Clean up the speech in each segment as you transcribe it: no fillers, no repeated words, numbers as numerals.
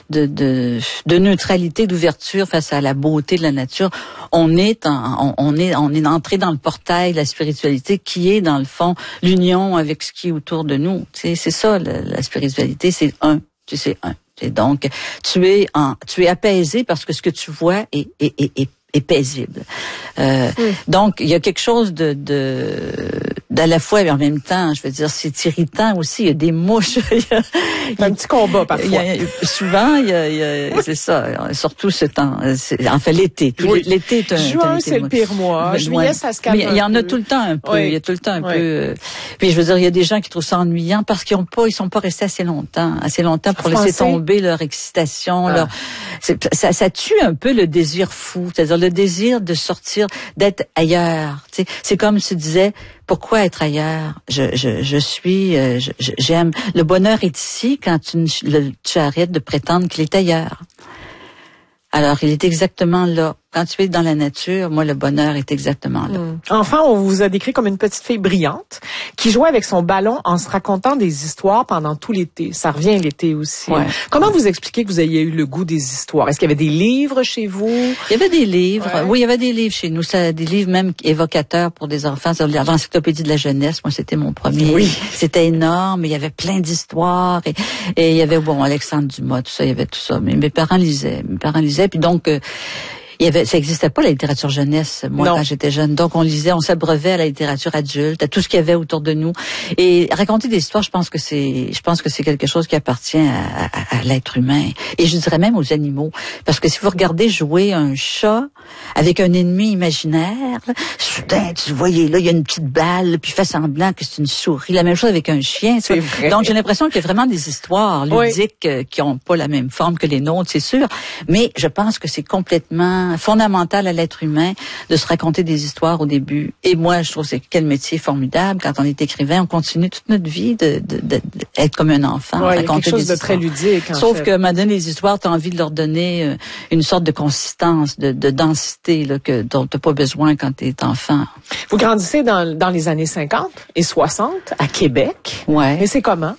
de neutralité, d'ouverture face à la beauté de la nature. On est entré dans le portail de la spiritualité qui est dans le fond l'union avec ce qui est autour de nous. C'est ça la spiritualité, c'est un. Et donc tu es apaisé parce que ce que tu vois est paisible. Donc il y a quelque chose d'à la fois et en même temps, je veux dire, c'est irritant aussi. Il y a des mouches. Il y a un petit combat parfois. Souvent, c'est ça. Surtout ce temps. Enfin, l'été. Oui. L'été est un. Juin, c'est le pire mois. Juillet, ça se calme. Mais il y en a tout le temps un peu. Oui. Il y a tout le temps un peu. Puis je veux dire, il y a des gens qui trouvent ça ennuyant parce qu'ils sont pas restés assez longtemps pour laisser tomber leur excitation. Ça tue un peu le désir fou, c'est-à-dire le désir de sortir, d'être ailleurs. Tu sais, c'est comme tu disais. Pourquoi être ailleurs? J'aime. Le bonheur est ici quand tu arrêtes de prétendre qu'il est ailleurs. Alors, il est exactement là. Quand tu es dans la nature, moi, le bonheur est exactement là. Enfant, on vous a décrit comme une petite fille brillante qui jouait avec son ballon en se racontant des histoires pendant tout l'été. Ça revient l'été aussi. Ouais. Comment vous expliquez que vous ayez eu le goût des histoires? Est-ce qu'il y avait des livres chez vous? Il y avait des livres. Ouais. Oui, il y avait des livres chez nous. Des livres même évocateurs pour des enfants. L'encyclopédie de la jeunesse, moi, c'était mon premier. Oui. C'était énorme. Il y avait plein d'histoires. Et il y avait, Alexandre Dumas, tout ça, il y avait tout ça. Mais mes parents lisaient. Puis donc, ça existait pas la littérature jeunesse, moi, quand j'étais jeune. Donc, on s'abreuvait à la littérature adulte, à tout ce qu'il y avait autour de nous. Et raconter des histoires, je pense que c'est quelque chose qui appartient à l'être humain. Et je dirais même aux animaux. Parce que si vous regardez jouer un chat avec un ennemi imaginaire, là, soudain, tu voyais, là, il y a une petite balle, puis il fait semblant que c'est une souris. La même chose avec un chien. C'est vrai. Donc, j'ai l'impression qu'il y a vraiment des histoires ludiques qui ont pas la même forme que les nôtres, c'est sûr. Mais je pense que c'est complètement fondamental à l'être humain de se raconter des histoires au début. Et moi, je trouve que c'est quel métier formidable. Quand on est écrivain, on continue toute notre vie d'être comme un enfant. Ouais, il y a quelque chose de très ludique. Sauf que, maintenant, les histoires, t'as envie de leur donner une sorte de consistance, de densité, là, dont t'as pas besoin quand t'es enfant. Vous grandissez dans les années 50 et 60 à Québec. Ouais. Mais c'est comment?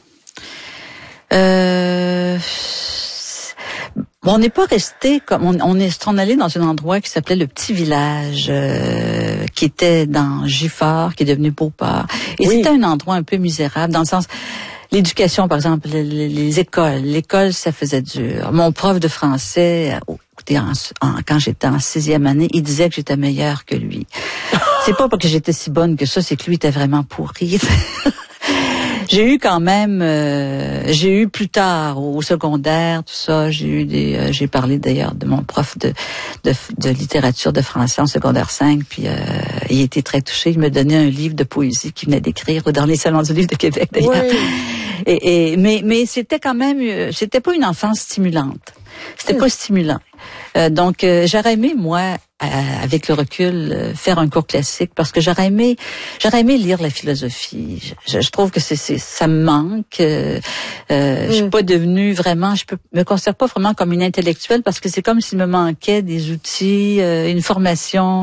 On n'est pas resté comme on est allé dans un endroit qui s'appelait le Petit Village, qui était dans Gifford, qui est devenu Beauport. Et c'était un endroit un peu misérable dans le sens l'éducation, par exemple, les écoles. L'école, ça faisait dur. Mon prof de français, quand j'étais en 6e année, il disait que j'étais meilleure que lui. C'est pas parce que j'étais si bonne que ça, c'est que lui était vraiment pourri. J'ai eu quand même, plus tard au secondaire, tout ça, j'ai parlé d'ailleurs de mon prof de littérature de français en secondaire 5, puis il était très touché, il me donnait un livre de poésie qu'il venait d'écrire dans les salons du livre de Québec d'ailleurs. Oui. Mais c'était quand même, c'était pas une enfance stimulante. C'était pas stimulant. Donc j'aurais aimé moi avec le recul faire un cours classique parce que j'aurais aimé lire la philosophie. Je trouve que ça me manque. Je suis pas devenue vraiment, me considère pas vraiment comme une intellectuelle parce que c'est comme s'il me manquait des outils, une formation.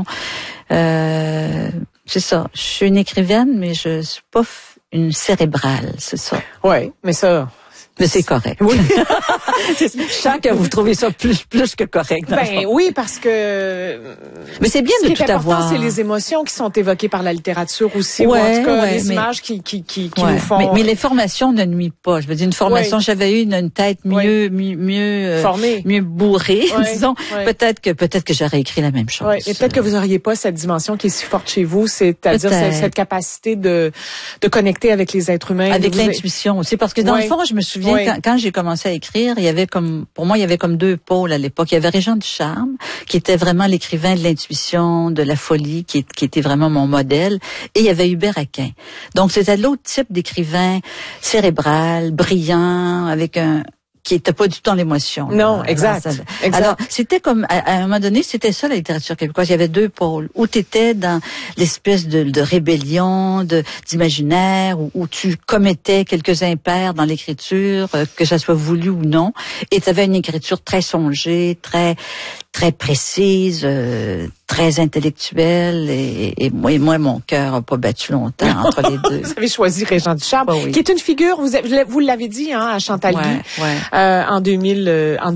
C'est ça. Je suis une écrivaine, mais je suis pas une cérébrale, c'est ça. Ouais, mais ça. Mais c'est correct. Oui. Je sens que vous trouvez ça plus que correct. Oui, parce que. Mais c'est bien de tout avoir. Ce qui est important, c'est les émotions qui sont évoquées par la littérature aussi, ou en tout cas les images qui nous font. Mais les formations ne nuisent pas. Je veux dire, une formation, j'avais eu une tête mieux formée, mieux bourrée, disons. Peut-être que j'aurais écrit la même chose. Et peut-être que vous auriez pas cette dimension qui est si forte chez vous, c'est-à-dire cette capacité de connecter avec les êtres humains, avec l'intuition aussi, parce que dans le fond, je me souviens. Quand j'ai commencé à écrire, pour moi, il y avait comme deux pôles à l'époque. Il y avait Régent Ducharme, qui était vraiment l'écrivain de l'intuition, de la folie, qui était vraiment mon modèle. Et il y avait Hubert Aquin. Donc, c'était l'autre type d'écrivain cérébral, brillant, qui était pas du tout dans l'émotion. Non, exact. Alors, c'était comme, à un moment donné, c'était ça la littérature québécoise. Il y avait deux pôles. Où t'étais dans l'espèce de rébellion, d'imaginaire, où tu commettais quelques impairs dans l'écriture, que ça soit voulu ou non. Et t'avais une écriture très songée, très précise, très intellectuelle. Et moi, mon cœur a pas battu longtemps entre les deux. Vous avez choisi Régent Ducharme, qui est une figure, vous l'avez dit, à Chantal Guy, en 2000.